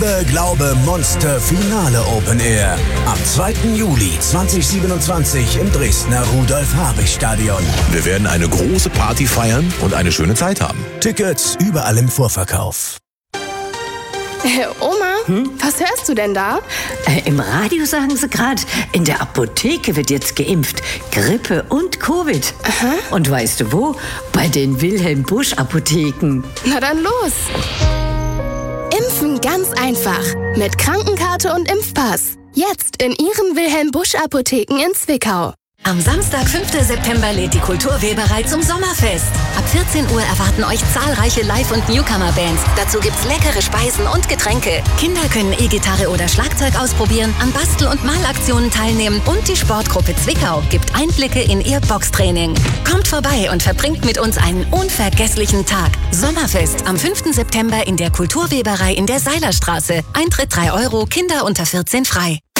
Liebe, Glaube, Monster Finale Open Air. Am 2. Juli 2027 im Dresdner Rudolf-Habich-Stadion. Wir werden eine große Party feiern und eine schöne Zeit haben. Tickets überall im Vorverkauf. Oma, was hörst du denn da? Im Radio sagen sie gerade, in der Apotheke wird jetzt geimpft. Grippe und Covid. Aha. Und weißt du wo? Bei den Wilhelm-Busch-Apotheken. Na dann los. Impfen ganz einfach. Mit Krankenkarte und Impfpass. Jetzt in Ihren Wilhelm-Busch-Apotheken in Zwickau. Am Samstag, 5. September lädt die Kulturweberei zum Sommerfest. Ab 14 Uhr erwarten euch zahlreiche Live- und Newcomer-Bands. Dazu gibt's leckere Speisen und Getränke. Kinder können E-Gitarre oder Schlagzeug ausprobieren, an Bastel- und Malaktionen teilnehmen und die Sportgruppe Zwickau gibt Einblicke in ihr Boxtraining. Kommt vorbei und verbringt mit uns einen unvergesslichen Tag. Sommerfest am 5. September in der Kulturweberei in der Seilerstraße. Eintritt 3 €, Kinder unter 14 frei.